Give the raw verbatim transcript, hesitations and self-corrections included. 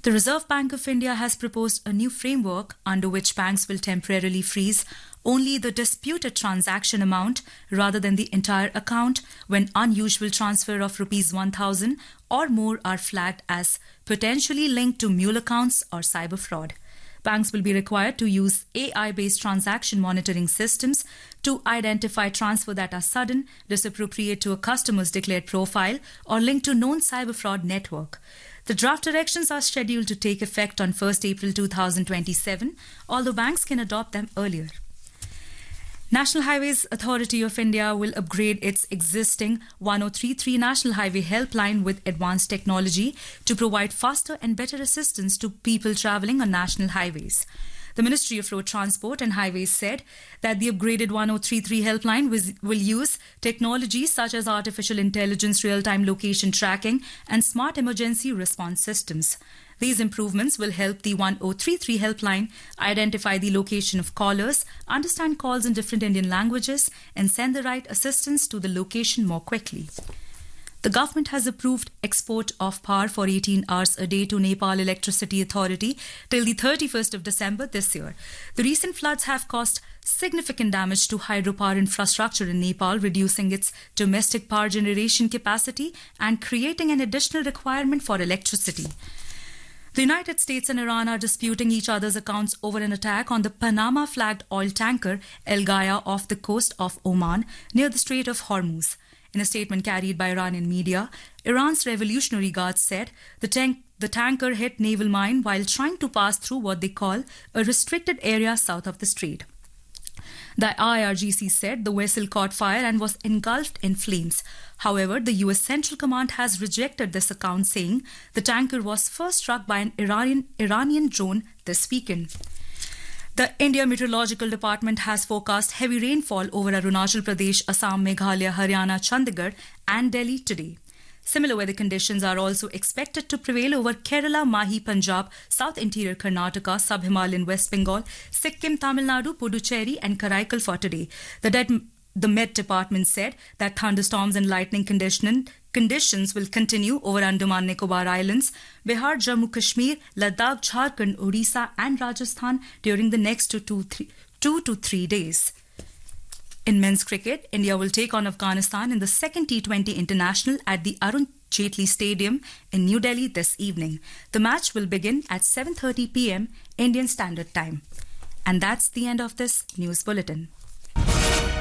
The Reserve Bank of India has proposed a new framework under which banks will temporarily freeze only the disputed transaction amount rather than the entire account when unusual transfer of rupees one thousand or more are flagged as potentially linked to mule accounts or cyber fraud. Banks will be required to use A I-based transaction monitoring systems to identify transfers that are sudden, disappropriate to a customer's declared profile, or linked to known cyber fraud network. The draft directions are scheduled to take effect on first April two thousand twenty-seven, although banks can adopt them earlier. National Highways Authority of India will upgrade its existing one oh three three National Highway Helpline with advanced technology to provide faster and better assistance to people travelling on national highways. The Ministry of Road Transport and Highways said that the upgraded one oh three three helpline will use technologies such as artificial intelligence, real-time location tracking, and smart emergency response systems. These improvements will help the one oh three three helpline identify the location of callers, understand calls in different Indian languages, and send the right assistance to the location more quickly. The government has approved export of power for eighteen hours a day to Nepal Electricity Authority till the thirty-first of December this year. The recent floods have caused significant damage to hydropower infrastructure in Nepal, reducing its domestic power generation capacity and creating an additional requirement for electricity. The United States and Iran are disputing each other's accounts over an attack on the Panama-flagged oil tanker El Gaia off the coast of Oman near the Strait of Hormuz. In a statement carried by Iranian media, Iran's Revolutionary Guards said the, tank, the tanker hit naval mine while trying to pass through what they call a restricted area south of the strait. The I R G C said the vessel caught fire and was engulfed in flames. However, the U S Central Command has rejected this account, saying the tanker was first struck by an Iranian, Iranian drone this weekend. The India Meteorological Department has forecast heavy rainfall over Arunachal Pradesh, Assam, Meghalaya, Haryana, Chandigarh and Delhi today. Similar weather conditions are also expected to prevail over Kerala, Mahi, Punjab, South Interior Karnataka, Sub-Himalayan West Bengal, Sikkim, Tamil Nadu, Puducherry and Karaikal for today. The, De- the Met Department said that thunderstorms and lightning condition- conditions will continue over Andaman Nicobar Islands, Bihar, Jammu Kashmir, Ladakh, Jharkhand, Odisha and Rajasthan during the next two to three, two to three days. In men's cricket, India will take on Afghanistan in the second T twenty International at the Arun Jaitley Stadium in New Delhi this evening. The match will begin at seven thirty p.m. Indian Standard Time. And that's the end of this news bulletin.